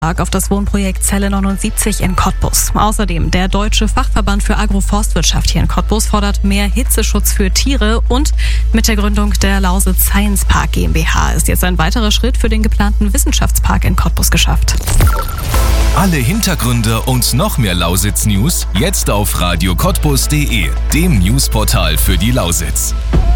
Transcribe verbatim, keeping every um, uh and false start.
auf das Wohnprojekt Zelle neunundsiebzig in Cottbus. Außerdem der Deutsche Fachverband für Agroforstwirtschaft hier in Cottbus fordert mehr Hitzeschutz für Tiere und mit der Gründung der Lausitz Science Park GmbH ist jetzt ein weiterer Schritt für den geplanten Wissenschaftspark in Cottbus geschafft. Alle Hintergründe und noch mehr Lausitz News jetzt auf radio cottbus punkt de, dem Newsportal für die Lausitz.